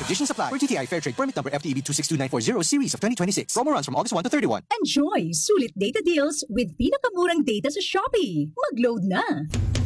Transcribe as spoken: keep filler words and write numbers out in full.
Conditions apply. For G T I Fairtrade Permit Number F T E B two six two nine four zero Series of twenty twenty-six. Promo runs from August first to thirty-first. Enjoy sulit data deals with pinakamurang data sa Shopee. Mag-load na!